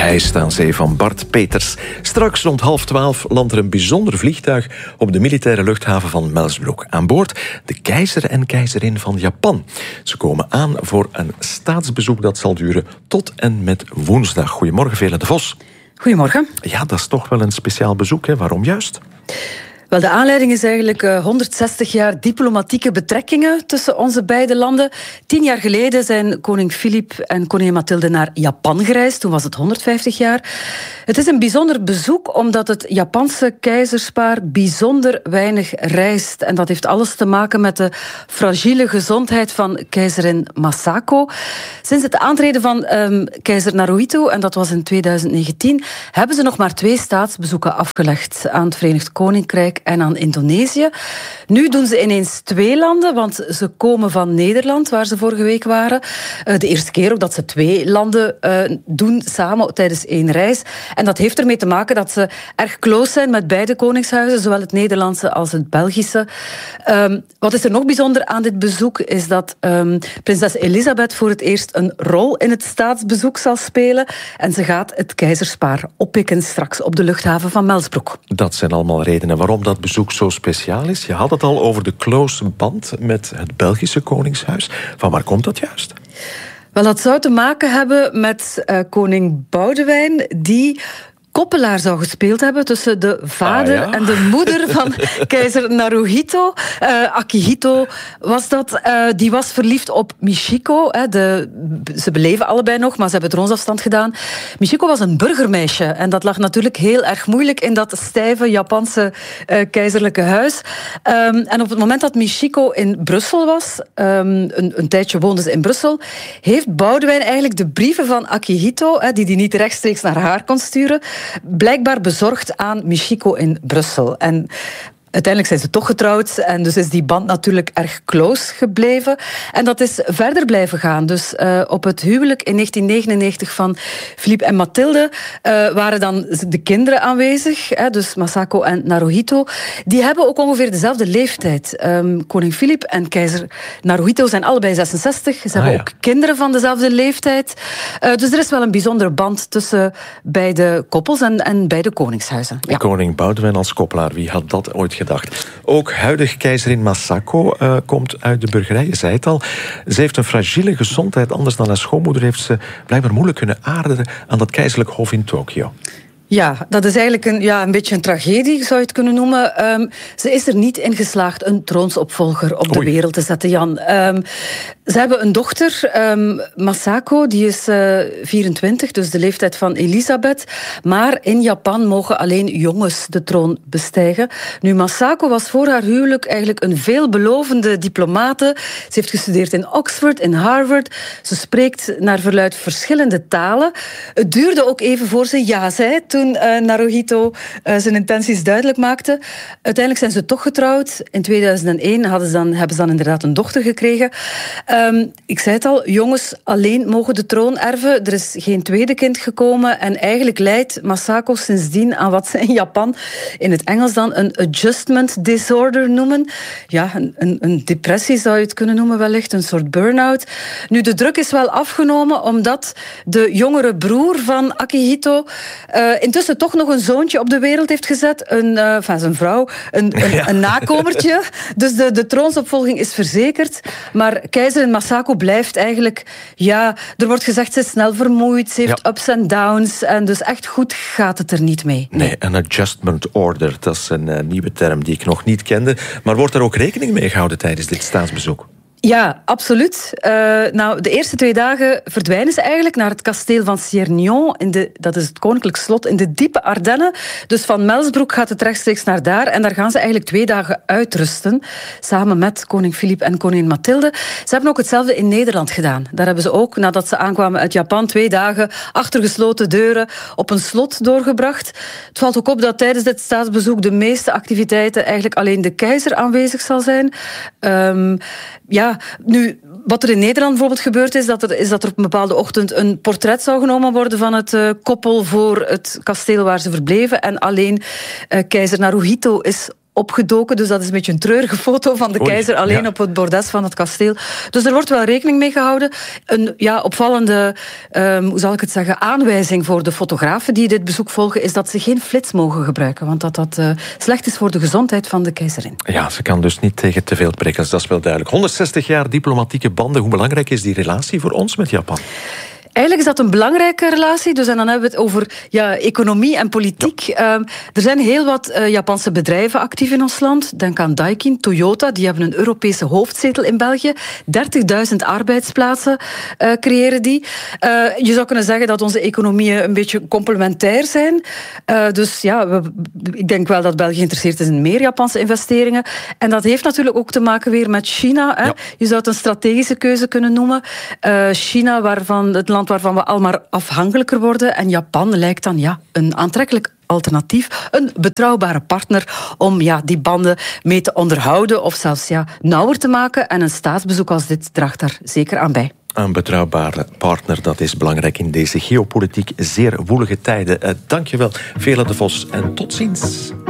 Geheist aan zee van Bart Peters. Straks rond 11:30 landt er een bijzonder vliegtuig op de militaire luchthaven van Melsbroek. Aan boord de keizer en keizerin van Japan. Ze komen aan voor een staatsbezoek dat zal duren tot en met woensdag. Goedemorgen, Veerle de Vos. Goedemorgen. Ja, dat is toch wel een speciaal bezoek, hè? Waarom juist? Wel, de aanleiding is eigenlijk 160 jaar diplomatieke betrekkingen tussen onze beide landen. 10 jaar geleden zijn koning Filip en koningin Mathilde naar Japan gereisd. Toen was het 150 jaar. Het is een bijzonder bezoek omdat het Japanse keizerspaar bijzonder weinig reist. En dat heeft alles te maken met de fragiele gezondheid van keizerin Masako. Sinds het aantreden van keizer Naruhito, en dat was in 2019, hebben ze nog maar 2 staatsbezoeken afgelegd aan het Verenigd Koninkrijk en aan Indonesië. Nu doen ze ineens 2 landen, want ze komen van Nederland, waar ze vorige week waren. De eerste keer ook dat ze 2 landen doen samen tijdens 1 reis. En dat heeft ermee te maken dat ze erg close zijn met beide koningshuizen, zowel het Nederlandse als het Belgische. Wat is er nog bijzonder aan dit bezoek, is dat prinses Elisabeth voor het eerst een rol in het staatsbezoek zal spelen. En ze gaat het keizerspaar oppikken straks op de luchthaven van Melsbroek. Dat zijn allemaal redenen waarom dat bezoek zo speciaal is. Je had het al over de close band met het Belgische koningshuis. Van waar komt dat juist? Wel, dat zou te maken hebben met koning Boudewijn, die koppelaar zou gespeeld hebben tussen de vader en de moeder van keizer Naruhito. Akihito was dat. Die was verliefd op Michiko. Ze beleven allebei nog, maar ze hebben troonsafstand gedaan. Michiko was een burgermeisje en dat lag natuurlijk heel erg moeilijk in dat stijve Japanse keizerlijke huis. En op het moment dat Michiko in Brussel was, een tijdje woonde ze in Brussel, heeft Boudewijn eigenlijk de brieven van Akihito, die niet rechtstreeks naar haar kon sturen, blijkbaar bezorgd aan Michiko in Brussel. En uiteindelijk zijn ze toch getrouwd en dus is die band natuurlijk erg close gebleven. En dat is verder blijven gaan. Dus op het huwelijk in 1999 van Filip en Mathilde waren dan de kinderen aanwezig, dus Masako en Naruhito. Die hebben ook ongeveer dezelfde leeftijd. Koning Filip en keizer Naruhito zijn allebei 66. Ze hebben ook kinderen van dezelfde leeftijd. Dus er is wel een bijzondere band tussen beide koppels en beide koningshuizen. Ja. Koning Boudewijn als koppelaar, wie had dat ooit gedacht? Ook huidige keizerin Masako komt uit de burgerij, je zei het al. Ze heeft een fragiele gezondheid, anders dan haar schoonmoeder heeft ze blijkbaar moeilijk kunnen aarden aan dat keizerlijk hof in Tokio. Ja, dat is eigenlijk een beetje een tragedie, zou je het kunnen noemen. Ze is er niet in geslaagd een troonsopvolger op de wereld te zetten, Jan. Ze hebben een dochter, Masako, die is 24, dus de leeftijd van Elisabeth. Maar in Japan mogen alleen jongens de troon bestijgen. Nu, Masako was voor haar huwelijk eigenlijk een veelbelovende diplomate. Ze heeft gestudeerd in Oxford, in Harvard. Ze spreekt naar verluidt verschillende talen. Het duurde ook even voor ze ja zei, toen Naruhito zijn intenties duidelijk maakte. Uiteindelijk zijn ze toch getrouwd. In 2001 hebben ze dan inderdaad een dochter gekregen. Ik zei het al, jongens alleen mogen de troon erven. Er is geen tweede kind gekomen. En eigenlijk leidt Masako sindsdien aan wat ze in Japan in het Engels dan een adjustment disorder noemen. Ja, een depressie zou je het kunnen noemen wellicht. Een soort burn-out. Nu, de druk is wel afgenomen omdat de jongere broer van Akihito intussen toch nog een zoontje op de wereld heeft gezet. Zijn vrouw, een nakomertje. Dus de troonsopvolging is verzekerd. Maar keizerin Masako blijft eigenlijk... Ja, er wordt gezegd, ze is snel vermoeid. Ze heeft ups en downs. En dus echt goed gaat het er niet mee. Nee, een adjustment order. Dat is een nieuwe term die ik nog niet kende. Maar wordt er ook rekening mee gehouden tijdens dit staatsbezoek? Ja, absoluut. De eerste 2 dagen verdwijnen ze eigenlijk naar het kasteel van Ciernion. Dat is het koninklijk slot in de diepe Ardennen. Dus van Melsbroek gaat het rechtstreeks naar daar. En daar gaan ze eigenlijk 2 dagen uitrusten. Samen met koning Filip en koningin Mathilde. Ze hebben ook hetzelfde in Nederland gedaan. Daar hebben ze ook, nadat ze aankwamen uit Japan, 2 dagen achter gesloten deuren op een slot doorgebracht. Het valt ook op dat tijdens dit staatsbezoek de meeste activiteiten eigenlijk alleen de keizer aanwezig zal zijn. Nu, wat er in Nederland bijvoorbeeld gebeurd is dat er op een bepaalde ochtend een portret zou genomen worden van het koppel voor het kasteel waar ze verbleven. En alleen keizer Naruhito is opgedoken. Dus dat is een beetje een treurige foto van de keizer alleen op het bordes van het kasteel. Dus er wordt wel rekening mee gehouden. Een opvallende, hoe zal ik het zeggen, aanwijzing voor de fotografen die dit bezoek volgen is dat ze geen flits mogen gebruiken, want dat slecht is voor de gezondheid van de keizerin. Ja, ze kan dus niet tegen te veel prikkels, dat is wel duidelijk. 160 jaar diplomatieke banden, hoe belangrijk is die relatie voor ons met Japan? Eigenlijk is dat een belangrijke relatie. Dus en dan hebben we het over economie en politiek. Ja. Er zijn heel wat Japanse bedrijven actief in ons land. Denk aan Daikin, Toyota. Die hebben een Europese hoofdzetel in België. 30.000 arbeidsplaatsen creëren die. Je zou kunnen zeggen dat onze economieën een beetje complementair zijn. Dus ik denk wel dat België geïnteresseerd is in meer Japanse investeringen. En dat heeft natuurlijk ook te maken weer met China. Hè. Ja. Je zou het een strategische keuze kunnen noemen. China, het land waarvan we al maar afhankelijker worden. En Japan lijkt dan een aantrekkelijk alternatief. Een betrouwbare partner om die banden mee te onderhouden of zelfs nauwer te maken. En een staatsbezoek als dit draagt daar zeker aan bij. Een betrouwbare partner, dat is belangrijk in deze geopolitiek zeer woelige tijden. Dankjewel, Veerle de Vos, en tot ziens.